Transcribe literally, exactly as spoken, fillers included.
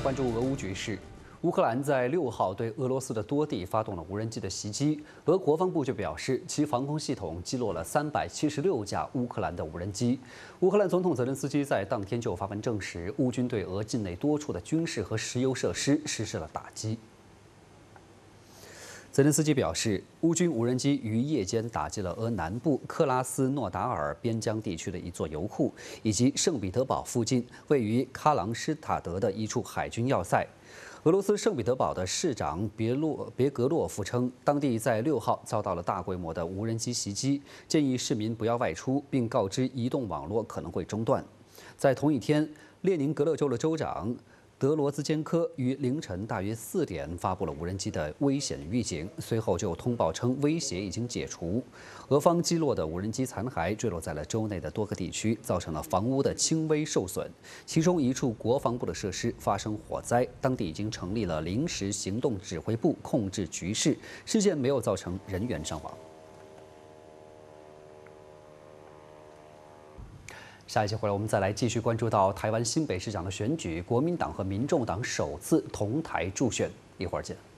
关注俄乌局势。乌克兰在六号对俄罗斯的多地发动了无人机的袭击，俄国防部就表示，其防空系统击落了三百七十六架乌克兰的无人机。乌克兰总统泽连斯基在当天就发文证实，乌军对俄境内多处的军事和石油设施实施了打击。 泽连斯基表示，乌军无人机于夜间打击了俄南部克拉斯诺达尔边疆地区的一座油库，以及圣彼得堡附近位于喀朗施塔德的一处海军要塞。俄罗斯圣彼得堡的市长别洛别格洛夫称，当地在六号遭到了大规模的无人机袭击，建议市民不要外出，并告知移动网络可能会中断。在同一天，列宁格勒州的州长 德罗兹坚科于凌晨大约四点发布了无人机的危险预警，随后就通报称威胁已经解除。俄方击落的无人机残骸坠落在了州内的多个地区，造成了房屋的轻微受损。其中一处国防部的设施发生火灾，当地已经成立了临时行动指挥部控制局势，事件没有造成人员伤亡。 下一期回来，我们再来继续关注到台湾新北市长的选举，国民党和民众党首次同台助选，一会儿见。